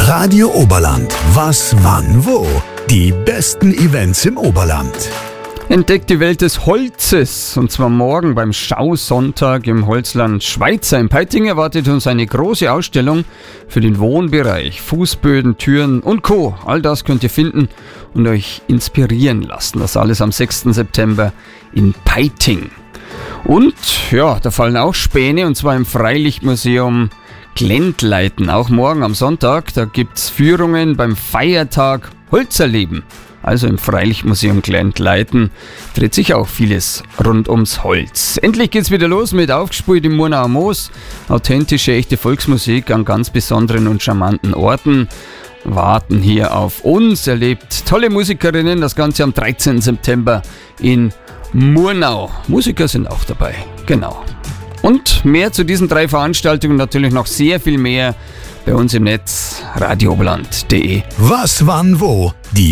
Radio Oberland. Was, wann, wo? Die besten Events im Oberland. Entdeckt die Welt des Holzes. Und zwar morgen beim Schausonntag im Holzland Schweizer. In Peiting erwartet uns eine große Ausstellung für den Wohnbereich. Fußböden, Türen und Co. All das könnt ihr finden und euch inspirieren lassen. Das alles am 6. September in Peiting. Und ja, da fallen auch Späne, und zwar im Freilichtmuseum Glendleiten. Auch morgen am Sonntag, da gibt's Führungen beim Feiertag Holzerleben. Also im Freilichtmuseum Glendleiten dreht sich auch vieles rund ums Holz. Endlich geht's wieder los mit Aufgespult im Murnauer Moos. Authentische, echte Volksmusik an ganz besonderen und charmanten Orten warten hier auf uns. Erlebt tolle Musikerinnen, das Ganze am 13. September in Murnau. Musiker sind auch dabei, genau. Und mehr zu diesen 3 Veranstaltungen, natürlich noch sehr viel mehr bei uns im Netz, radiooberland.de. Was, wann, wo? Die